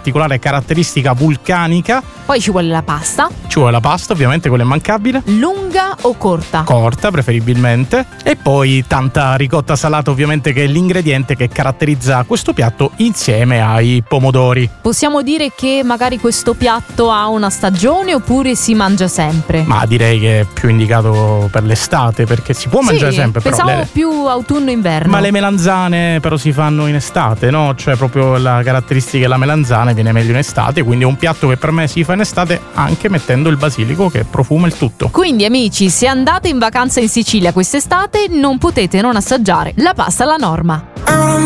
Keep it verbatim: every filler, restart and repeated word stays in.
particolare caratteristica vulcanica. Poi ci vuole la pasta. Ci vuole la pasta, ovviamente, quella immancabile. Lunga o corta? Corta, preferibilmente. E poi tanta ricotta salata, ovviamente, che è l'ingrediente che caratterizza questo piatto insieme ai pomodori. Possiamo dire che magari questo piatto ha una stagione oppure si mangia sempre? Ma direi che è più indicato per l'estate, perché si può mangiare sì, sempre. Pensavo però le... più autunno-inverno. Ma le melanzane però si fanno in estate, no? Cioè proprio la caratteristica della melanzana viene meglio in estate, quindi è un piatto che per me si fa in estate anche mettendo il basilico che profuma il tutto. Quindi amici, se andate in vacanza in Sicilia quest'estate non potete non assaggiare la pasta alla norma.